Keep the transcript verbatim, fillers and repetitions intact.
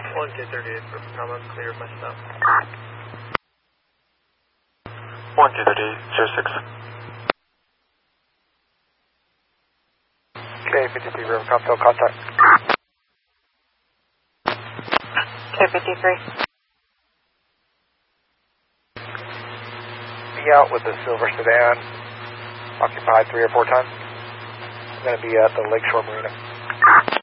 one two thirty-eight for Bravo, clear of my stop. one two thirty-eight, zero six. K fifty-three, River Compton, contact. K fifty-three. Be out with the silver sedan, occupied three or four times. I'm going to be at the Lakeshore Marina.